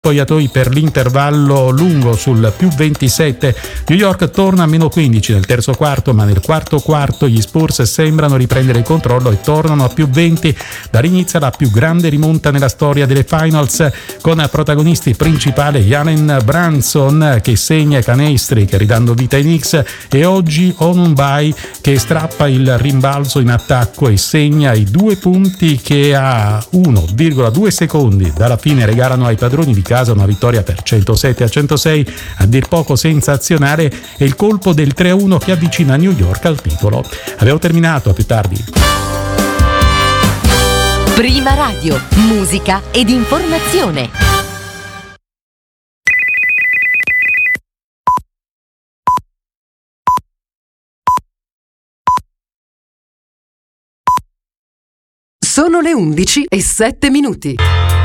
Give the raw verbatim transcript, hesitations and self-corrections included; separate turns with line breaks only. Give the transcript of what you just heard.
spogliatoi per l'intervallo lungo sul più ventisette. New York torna a meno quindici nel terzo quarto, ma nel quarto quarto gli Spurs sembrano riprendere il controllo e tornano a più venti. Da lì inizia la più grande rimonta nella storia delle finals, con protagonisti principali Jalen Brunson che segna i canestri che ridando vita ai Knicks, e oggi Onumbai che strappa il rimbalzo in attacco e segna i due punti che a uno virgola due secondi dalla fine regalano ai padroni di casa una vittoria per centosette a centosei, a dir poco sensazionale, e il colpo del tre a uno che avvicina New York al titolo. Avevo terminato, a più tardi.
Prima Radio, musica ed informazione.
Sono le undici e sette minuti.